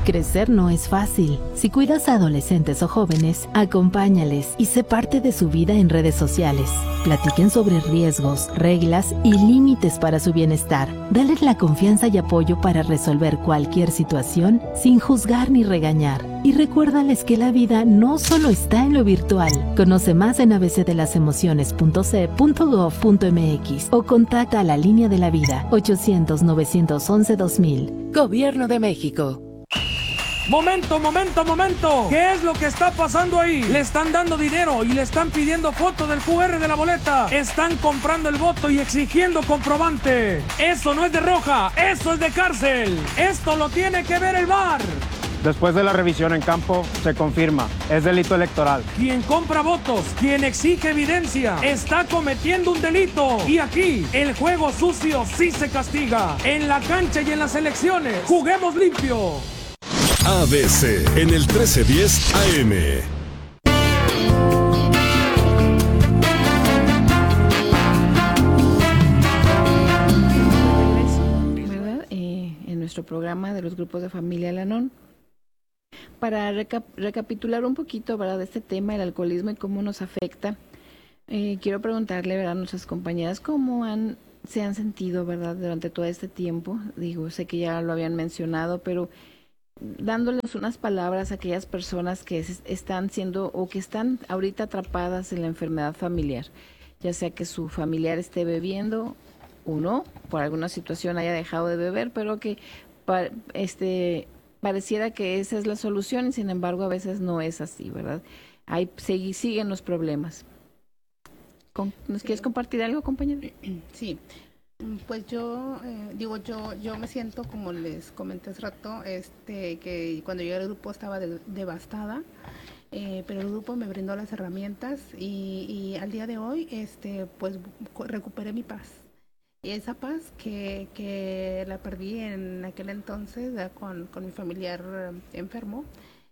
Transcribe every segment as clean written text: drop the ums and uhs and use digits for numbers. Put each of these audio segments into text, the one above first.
Crecer no es fácil. Si cuidas a adolescentes o jóvenes, acompáñales y sé parte de su vida en redes sociales. Platiquen sobre riesgos, reglas y límites para su bienestar. Dales la confianza y apoyo para resolver cualquier situación sin juzgar ni regañar. Y recuérdales que la vida no solo está en lo virtual. Conoce más en abcdelasemociones.c.gov.mx o contacta a la Línea de la Vida 800-911-2000. Gobierno de México. ¡Momento! ¿Qué es lo que está pasando ahí? Le están dando dinero y le están pidiendo foto del QR de la boleta. Están comprando el voto y exigiendo comprobante. Eso no es de roja, eso es de cárcel. Esto lo tiene que ver el VAR. Después de la revisión en campo, se confirma, es delito electoral. Quien compra votos, quien exige evidencia, está cometiendo un delito. Y aquí, el juego sucio sí se castiga. En la cancha y en las elecciones, juguemos limpio. ABC en el 1310 AM. ¿Verdad? En nuestro programa de los grupos de familia Lanón. Para recapitular un poquito, ¿verdad?, de este tema, el alcoholismo y cómo nos afecta, quiero preguntarle, ¿verdad?, a nuestras compañeras cómo se han sentido, ¿verdad?, durante todo este tiempo. Digo, sé que ya lo habían mencionado, pero dándoles unas palabras a aquellas personas que están siendo o que están ahorita atrapadas en la enfermedad familiar, ya sea que su familiar esté bebiendo o no, por alguna situación haya dejado de beber, pero que pareciera que esa es la solución y sin embargo a veces no es así, ¿verdad? Ahí siguen los problemas. ¿Nos quieres compartir algo, compañero? Sí. Pues yo me siento, como les comenté hace rato, que cuando llegué al grupo estaba devastada, pero el grupo me brindó las herramientas y al día de hoy, pues recuperé mi paz. Y esa paz que la perdí en aquel entonces con mi familiar enfermo,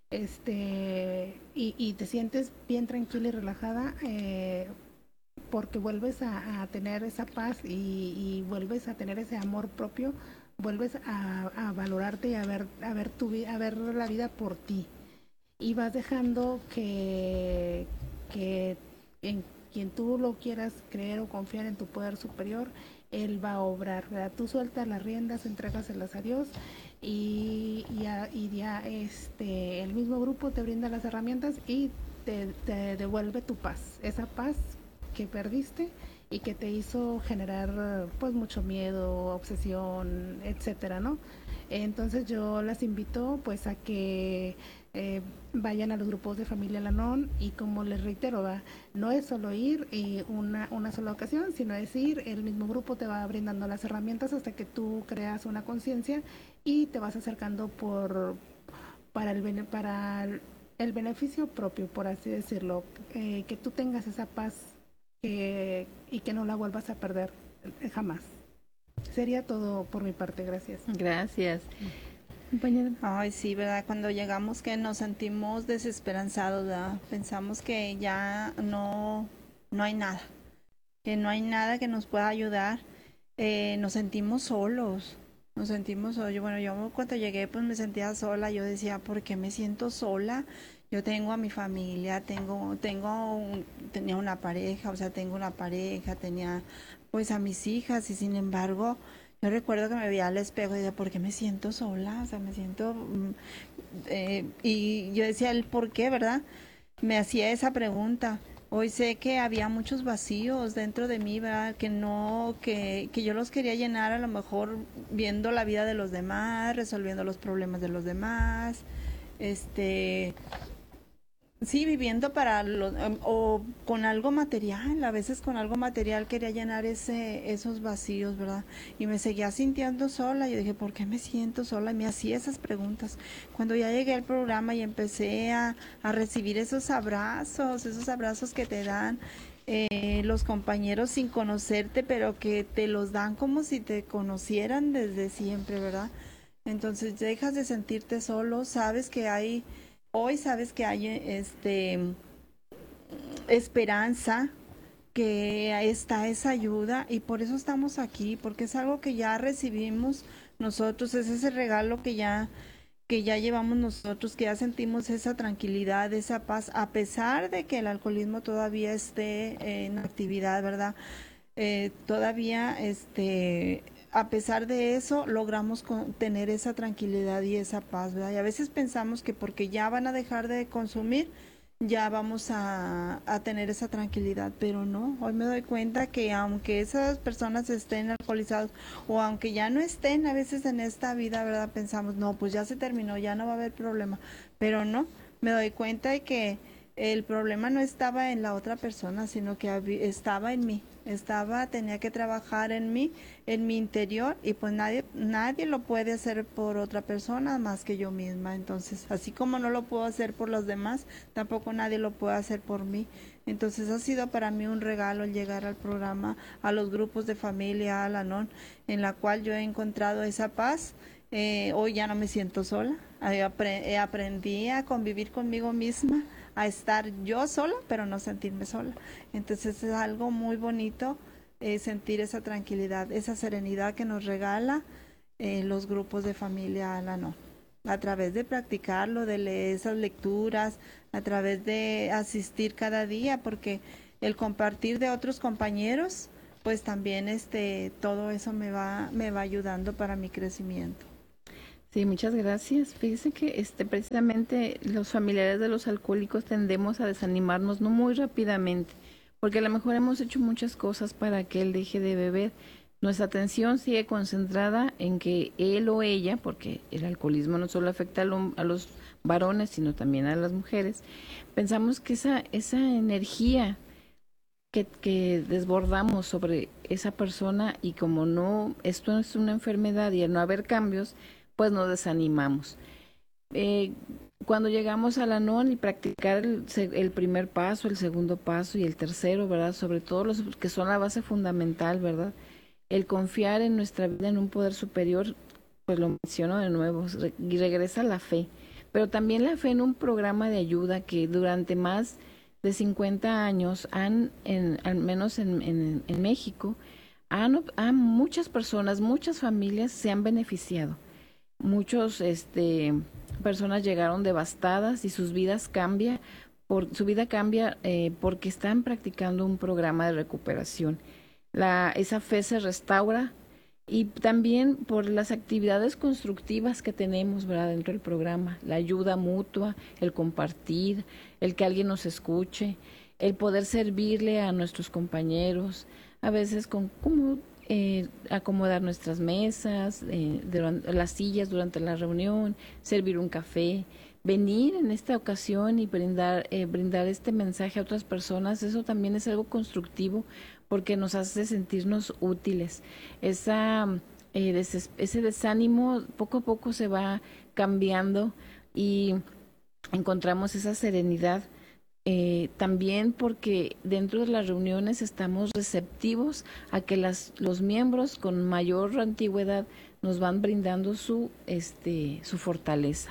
y te sientes bien tranquila y relajada, porque vuelves a tener esa paz y vuelves a tener ese amor propio, vuelves a valorarte y a ver la vida por ti. Y vas dejando que en quien tú lo quieras creer o confiar, en tu poder superior, él va a obrar, ¿verdad? Tú sueltas las riendas, entrégaselas a Dios y ya el mismo grupo te brinda las herramientas y te devuelve tu paz, esa paz que perdiste y que te hizo generar pues mucho miedo, obsesión, etcétera, ¿no? Entonces yo las invito pues a que vayan a los grupos de familia Lanón y, como les reitero, no es solo ir y una sola ocasión, sino es ir, el mismo grupo te va brindando las herramientas hasta que tú creas una conciencia y te vas acercando para el beneficio propio, por así decirlo, que tú tengas esa paz y que no la vuelvas a perder jamás. Sería todo por mi parte, gracias. Gracias. Compañera. Ay, sí, ¿verdad? Cuando llegamos que nos sentimos desesperanzados, ¿verdad? Pensamos que ya no hay nada, que no hay nada que nos pueda ayudar. Nos sentimos solos. Bueno, yo cuando llegué pues me sentía sola. Yo decía, ¿por qué me siento sola? Yo tengo a mi familia, tenía una pareja, tengo una pareja, tenía pues a mis hijas y sin embargo yo recuerdo que me veía al espejo y decía, ¿por qué me siento sola? Me siento... y yo decía, ¿el por qué, verdad? Me hacía esa pregunta. Hoy sé que había muchos vacíos dentro de mí, ¿verdad? Que yo los quería llenar a lo mejor viendo la vida de los demás, resolviendo los problemas de los demás, sí, viviendo o con algo material, a veces con algo material quería llenar esos vacíos, ¿verdad? Y me seguía sintiendo sola. Yo dije, ¿por qué me siento sola? Y me hacía esas preguntas. Cuando ya llegué al programa y empecé a recibir esos abrazos que te dan los compañeros sin conocerte, pero que te los dan como si te conocieran desde siempre, ¿verdad? Entonces dejas de sentirte solo, sabes que hay esperanza, que está esa ayuda y por eso estamos aquí, porque es algo que ya recibimos nosotros, es ese regalo que ya que ya llevamos nosotros, que ya sentimos esa tranquilidad, esa paz, a pesar de que el alcoholismo todavía esté en actividad, ¿verdad? Todavía, a pesar de eso, logramos tener esa tranquilidad y esa paz, ¿verdad? Y a veces pensamos que porque ya van a dejar de consumir, ya vamos a tener esa tranquilidad, pero no, hoy me doy cuenta que aunque esas personas estén alcoholizados o aunque ya no estén a veces en esta vida, ¿verdad? Pensamos, no, pues ya se terminó, ya no va a haber problema, pero no, me doy cuenta de que el problema no estaba en la otra persona, sino que estaba en mí, tenía que trabajar en mí, en mi interior, y pues nadie lo puede hacer por otra persona más que yo misma. Entonces, así como no lo puedo hacer por los demás, tampoco nadie lo puede hacer por mí. Entonces ha sido para mí un regalo el llegar al programa, a los grupos de familia Al-Anon, en la cual yo he encontrado esa paz. Hoy ya no me siento sola, aprendí a convivir conmigo misma, a estar yo sola, pero no sentirme sola. Entonces es algo muy bonito sentir esa tranquilidad, esa serenidad que nos regala los grupos de familia Al-Anon, a través de practicarlo, de leer esas lecturas, a través de asistir cada día, porque el compartir de otros compañeros, pues también todo eso me va ayudando para mi crecimiento. Sí, muchas gracias. Fíjese que precisamente los familiares de los alcohólicos tendemos a desanimarnos no muy rápidamente, porque a lo mejor hemos hecho muchas cosas para que él deje de beber. Nuestra atención sigue concentrada en que él o ella, porque el alcoholismo no solo afecta a los varones, sino también a las mujeres, pensamos que esa energía que desbordamos sobre esa persona, y como no, esto es una enfermedad y al no haber cambios, pues nos desanimamos. Cuando llegamos al Al-Anon y practicar el primer paso, el segundo paso y el tercero, ¿verdad? Sobre todo los que son la base fundamental, ¿verdad? El confiar en nuestra vida en un poder superior, pues lo menciono de nuevo, y regresa la fe, pero también la fe en un programa de ayuda que durante más de 50 años al menos en México, muchas personas, muchas familias se han beneficiado. Muchos personas llegaron devastadas y su vida cambia porque están practicando un programa de recuperación. Esa fe se restaura, y también por las actividades constructivas que tenemos, ¿verdad?, dentro del programa, la ayuda mutua, el compartir, el que alguien nos escuche, el poder servirle a nuestros compañeros, a veces con acomodar nuestras mesas, las sillas durante la reunión, servir un café, venir en esta ocasión y brindar este mensaje a otras personas. Eso también es algo constructivo porque nos hace sentirnos útiles. Ese desánimo poco a poco se va cambiando y encontramos esa serenidad. También porque dentro de las reuniones estamos receptivos a que los miembros con mayor antigüedad nos van brindando su fortaleza.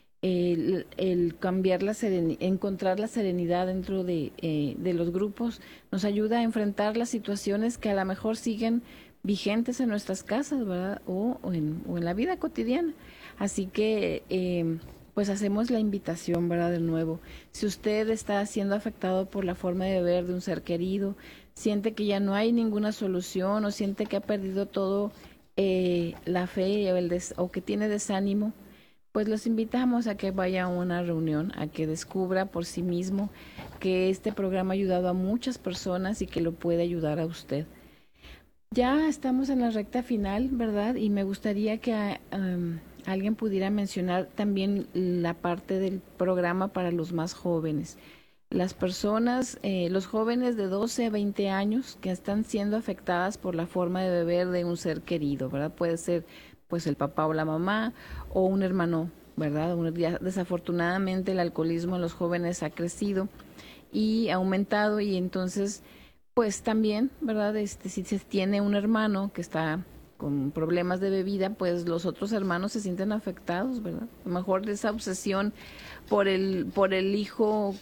El cambiar encontrar la serenidad dentro de los grupos nos ayuda a enfrentar las situaciones que a lo mejor siguen vigentes en nuestras casas, ¿verdad? O en la vida cotidiana. Así que pues hacemos la invitación, ¿verdad? De nuevo, si usted está siendo afectado por la forma de beber de un ser querido, siente que ya no hay ninguna solución o siente que ha perdido todo la fe o que tiene desánimo, pues los invitamos a que vaya a una reunión, a que descubra por sí mismo que este programa ha ayudado a muchas personas y que lo puede ayudar a usted. Ya estamos en la recta final, ¿verdad? Y me gustaría que alguien pudiera mencionar también la parte del programa para los más jóvenes. Las personas, los jóvenes de 12 a 20 años que están siendo afectadas por la forma de beber de un ser querido, ¿verdad? Puede ser pues el papá o la mamá o un hermano, ¿verdad? Desafortunadamente el alcoholismo en los jóvenes ha crecido y ha aumentado, y entonces pues también, ¿verdad? Si se tiene un hermano que está con problemas de bebida, pues los otros hermanos se sienten afectados, ¿verdad? A lo mejor esa obsesión por el hijo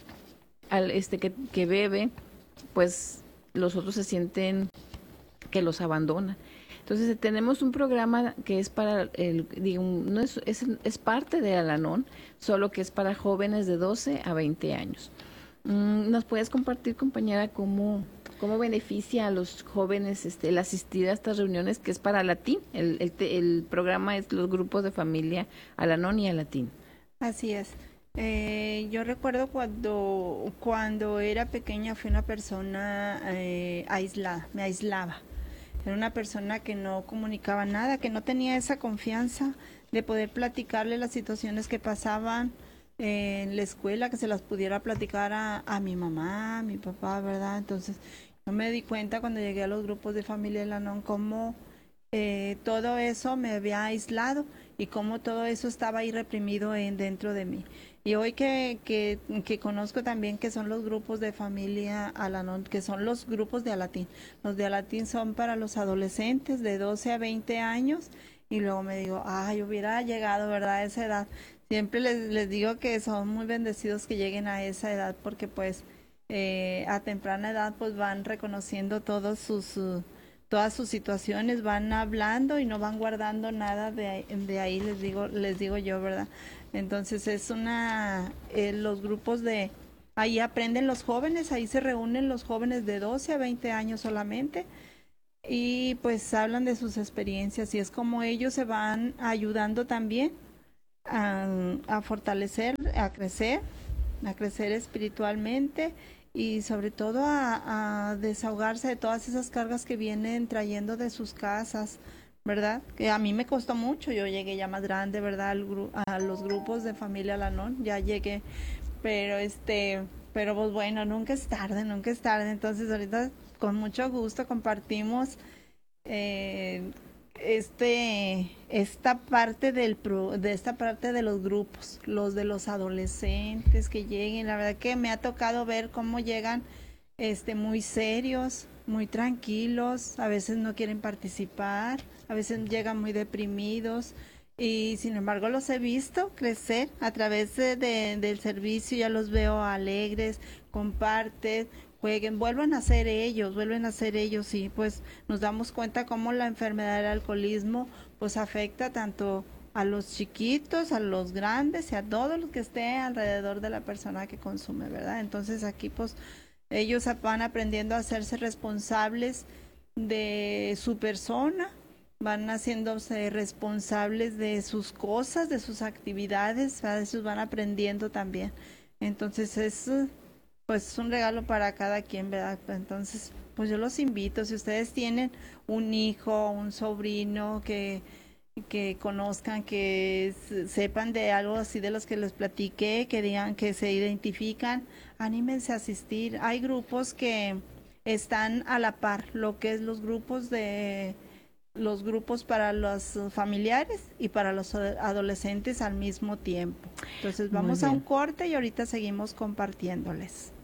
que bebe, pues los otros se sienten que los abandona. Entonces tenemos un programa que es para, no es parte de Al-Anon, solo que es para jóvenes de 12 a 20 años. ¿Nos puedes compartir, compañera, cómo beneficia a los jóvenes el asistir a estas reuniones, que es para Latín? El programa es los grupos de familia Al-Anon y Al-Latín. Así es. Yo recuerdo cuando era pequeña fui una persona aislada, me aislaba. Era una persona que no comunicaba nada, que no tenía esa confianza de poder platicarle las situaciones que pasaban en la escuela, que se las pudiera platicar a mi mamá, a mi papá, ¿verdad? Entonces yo me di cuenta cuando llegué a los grupos de familia Al-Anon cómo todo eso me había aislado y cómo todo eso estaba ahí reprimido dentro de mí. Y hoy que conozco también que son los grupos de familia Al-Anon, que son los grupos de Al-Latín. Los de Al-Latín son para los adolescentes de 12 a 20 años y luego me digo, yo hubiera llegado, ¿verdad?, a esa edad. Siempre les digo que son muy bendecidos que lleguen a esa edad porque pues a temprana edad pues van reconociendo todas sus situaciones, van hablando y no van guardando nada de ahí, les digo yo, ¿verdad? Entonces los grupos ahí aprenden los jóvenes, ahí se reúnen los jóvenes de 12 a 20 años solamente y pues hablan de sus experiencias y es como ellos se van ayudando también a fortalecer, a crecer espiritualmente y sobre todo a desahogarse de todas esas cargas que vienen trayendo de sus casas, ¿verdad? Que a mí me costó mucho, yo llegué ya más grande, ¿verdad? A los grupos de familia Al-Anon, ya llegué, pero pues bueno, nunca es tarde, entonces ahorita con mucho gusto compartimos esta parte de los grupos, los de los adolescentes que lleguen. La verdad que me ha tocado ver cómo llegan muy serios, muy tranquilos, a veces no quieren participar, a veces llegan muy deprimidos y sin embargo los he visto crecer a través del servicio, ya los veo alegres, comparten, jueguen, vuelven a ser ellos y pues nos damos cuenta cómo la enfermedad del alcoholismo pues afecta tanto a los chiquitos, a los grandes y a todo lo que esté alrededor de la persona que consume, ¿verdad? Entonces aquí pues ellos van aprendiendo a hacerse responsables de su persona, van haciéndose responsables de sus cosas, de sus actividades, a veces van aprendiendo también. Entonces es pues un regalo para cada quien, ¿verdad? Entonces, pues yo los invito, si ustedes tienen un hijo, un sobrino que conozcan, que sepan de algo así de los que les platiqué, que digan que se identifican, anímense a asistir. Hay grupos que están a la par, lo que es los grupos para los familiares y para los adolescentes al mismo tiempo. Entonces vamos a un corte y ahorita seguimos compartiéndoles.